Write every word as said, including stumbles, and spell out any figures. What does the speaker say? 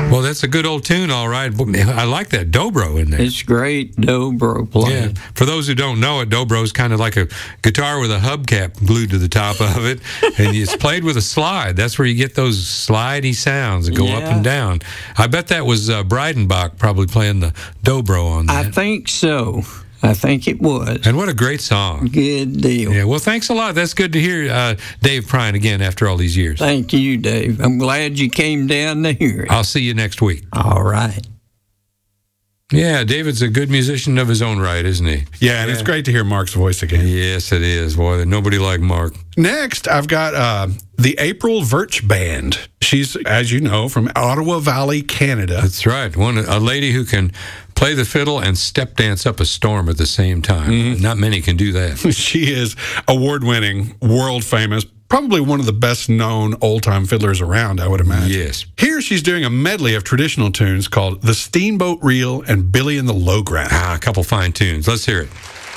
Well, that's a good old tune, all right. I like that dobro in there. It's great dobro playing. Yeah. For those who don't know it, dobro is kind of like a guitar with a hubcap glued to the top of it, and it's played with a slide. That's where you get those slidey sounds that go Yeah. up and down. I bet that was uh, Breidenbach probably playing the dobro on that. I think so. I think it was. And what a great song. Good deal. Yeah, well, thanks a lot. That's good to hear uh, Dave Prine again after all these years. Thank you, Dave. I'm glad you came down to hear it. I'll see you next week. All right. Yeah, David's a good musician of his own right, isn't he? Yeah, and it's great to hear Mark's voice again. Yes, it is. Boy, nobody like Mark. Next, I've got uh, the April Virch Band. She's, as you know, from Ottawa Valley, Canada. That's right. One a lady who can play the fiddle and step dance up a storm at the same time. Mm-hmm. Not many can do that. She is award-winning, world-famous, probably one of the best-known old-time fiddlers around, I would imagine. Yes. Here she's doing a medley of traditional tunes called The Steamboat Reel and Billy and the Low Ground. Ah, a couple fine tunes. Let's hear it.